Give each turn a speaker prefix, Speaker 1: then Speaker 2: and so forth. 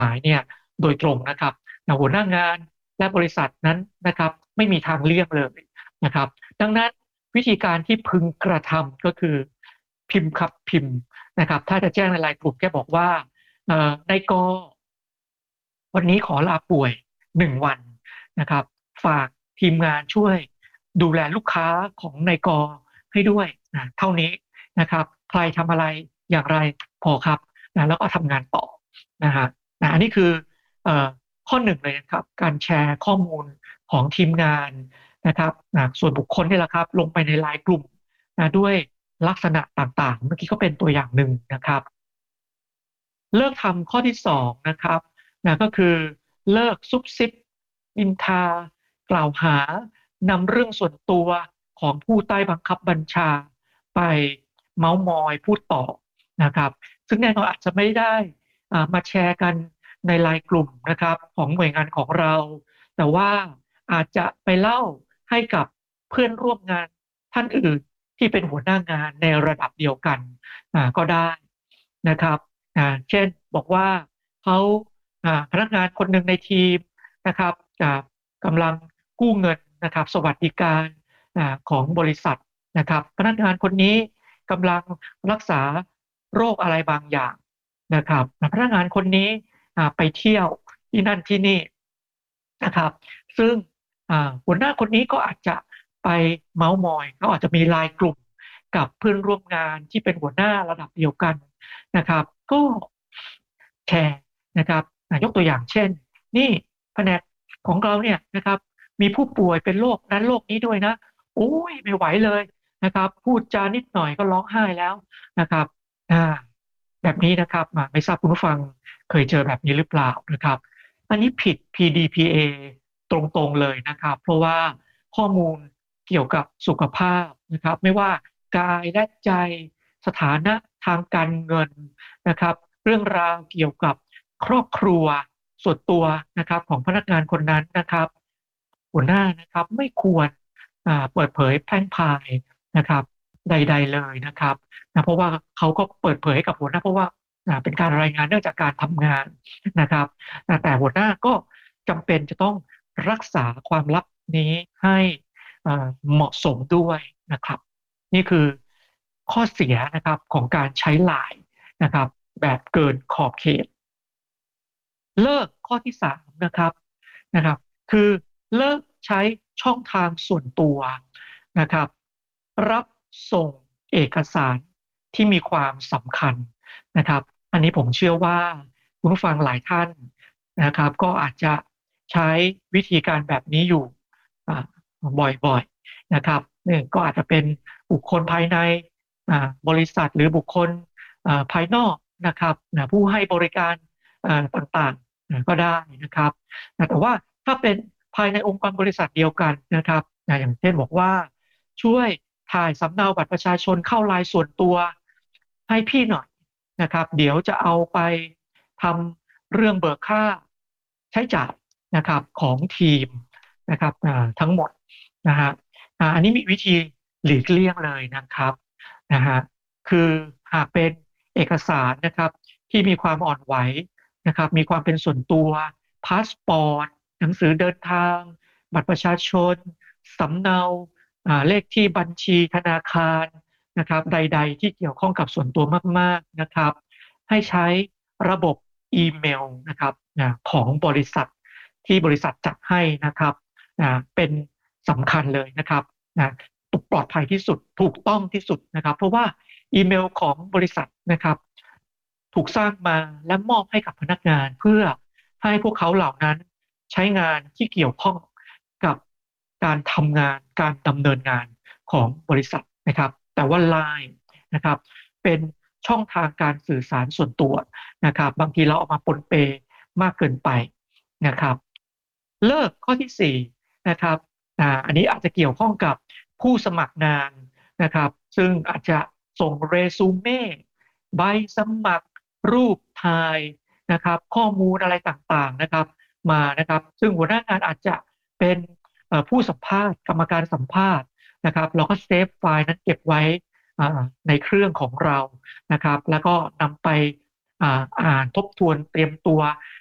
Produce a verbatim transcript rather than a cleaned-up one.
Speaker 1: หมายเนี่ยโดยตรงนะครับหัวหน้างานและบริษัทนั้นนะครับไม่มีทางเลี่ยงเลยนะครับดังนั้นวิธีการที่พึงกระทำก็คือพิมพ์ครับพิมพ์นะครับถ้าจะแจ้งในไลน์กลุ่มแค่บอกว่าเอ่อนายกวันนี้ขอลาป่วยหนึ่งวันนะครับฝากทีมงานช่วยดูแลลูกค้าของนายกให้ด้วยนะเท่านี้นะครับใครทำอะไรอย่างไรพอครับนะแล้วก็ทำงานต่อนะฮะนะอันนี้คือเอ่อข้อหนึ่งเลยนะครับการแชร์ข้อมูลของทีมงานนะครับนะส่วนบุคคลนี่แหละครับลงไปในไลน์กลุ่มนะด้วยลักษณะต่างๆเมื่อกี้ก็เป็นตัวอย่างหนึ่งนะครับ เลิกทำข้อที่สองนะครับนะก็คือเลิกซุบซิบนินทากล่าวหานำเรื่องส่วนตัวของผู้ใต้บังคับบัญชาไปเมาส์มอยพูดต่อนะครับซึ่งแน่นอนอาจจะไม่ได้อ่ามาแชร์กันในไลน์กลุ่มนะครับของหน่วยงานของเราแต่ว่าอาจจะไปเล่าให้กับเพื่อนร่วมงานท่านอื่นที่เป็นหัวหน้างานในระดับเดียวกันอ่าก็ได้นะครับ อ่าเช่นบอกว่าเขาอ่าพนักงานคนหนึ่งในทีมนะครับอ่ากำลังกู้เงินนะครับสวัสดิการอ่าของบริษัทนะครับพนักงานคนนี้กำลังรักษาโรคอะไรบางอย่างนะครับพนักงานคนนี้อ่าไปเที่ยวที่นั่นที่นี่นะครับซึ่งอ่าหัวหน้าคนนี้ก็อาจจะไปเมาส์มอยเขาอาจจะมีไลน์กลุ่มกับเพื่อนร่วมงานที่เป็นหัวหน้าระดับเดียวกัน นะครับก็แชร์นะครับอ่ะยกตัวอย่างเช่นนี่แผนกของเราเนี่ยนะครับมีผู้ป่วยเป็นโรคนั้นโรคนี้ด้วยนะโอ้ยไม่ไหวเลยนะครับพูดจานิดหน่อยก็ร้องไห้แล้วนะครับอ่าแบบนี้นะครับอ่ะไม่ทราบคุณผู้ฟังเคยเจอแบบนี้หรือเปล่านะครับอันนี้ผิด พี ดี พี เอ ตรงๆเลยนะครับเพราะว่าข้อมูลเกี่ยวกับสุขภาพนะครับไม่ว่ากายและใจสถานะทางการเงิน นะครับเรื่องราวเกี่ยวกับครอบครัวส่วนตัวนะครับของพนักงานคนนั้นนะครับหัวหน้านะครับไม่ควรอ่าเปิดเผยแพร่งพรายนะครับใดๆเลยนะครับนะเพราะว่าเขาก็เปิดเผยให้กับหัวหน้าเพราะว่าอ่าเป็นการรายงานเนื่องจากการทำงานนะครับนะแต่หัวหน้าก็จำเป็นจะต้องรักษาความลับนี้ให้อ่าเหมาะสมด้วยนะครับนี่คือข้อเสียนะครับของการใช้ไลน์ นะครับแบบเกินขอบเขตเลิกข้อที่สามนะครับนะครับคือเลิกใช้ช่องทางส่วนตัวนะครับรับส่งเอกสารที่มีความสำคัญนะครับอันนี้ผมเชื่อว่าคุณผู้ฟังหลายท่านนะครับก็อาจจะใช้วิธีการแบบนี้อยู่อ่าบ่อยๆนะครับเนี่ยก็อาจจะเป็นบุคคลภายในอ่าบริษัทหรือบุคคล อ่าภายนอกนะครับนะผู้ให้บริการอ่าต่างๆนะก็ได้นะครับนะแต่ว่าถ้าเป็นภายในองค์กรบริษัทเดียวกันนะครับนะอย่างเช่นบอกว่าช่วยถ่ายสำเนาบัตรประชาชนเข้าไลน์ส่วนตัวให้พี่หน่อยนะครับเดี๋ยวจะเอาไปทำเรื่องเบิกค่าใช้จ่ายนะครับของทีมนะครับอ่าทั้งหมดนะฮะอ่าอันนี้มีวิธีหลีกเลี่ยงเลยนะครับนะฮะ คือหากเป็นเอกสารนะครับที่มีความอ่อนไหวนะครับมีความเป็นส่วนตัวพาสปอร์ตหนังสือเดินทางบัตรประชาชนสำเนาอ่าเลขที่บัญชีธนาคารนะครับใดๆที่เกี่ยวข้องกับส่วนตัวมากๆนะครับให้ใช้ระบบอีเมลนะครับนะของบริษัทที่บริษัทจัดให้นะครับนะเป็นสำคัญเลยนะครับนะปลอดภัยที่สุดถูกต้องที่สุดนะครับเพราะว่า อีเมลของบริษัทนะครับถูกสร้างมาและมอบให้กับพนักงานเพื่อให้พวกเขาเหล่านั้นใช้งานที่เกี่ยวข้องกับการทำงานการดำเนินงานของบริษัทนะครับแต่ว่า ไลน์ นะครับเป็นช่องทางการสื่อสารส่วนตัวนะครับบางทีเราเอามาปนเปมากเกินไปนะครับเลิกข้อที่สี่นะครับอ่าอันนี้อาจจะเกี่ยวข้องกับผู้สมัครงานนะครับซึ่งอาจจะส่งเรซูเม่ใบสมัครรูปถ่ายนะครับข้อมูลอะไรต่างๆนะครับมานะครับซึ่งหัวหน้างานอาจจะเป็นเอ่อผู้สัมภาษณ์กรรมการสัมภาษณ์นะครับเราก็เซฟไฟล์นั้นเก็บไว้อ่าในเครื่องของเรานะครับแล้วก็นำไปอ่าอ่านทบทวนเตรียมตัว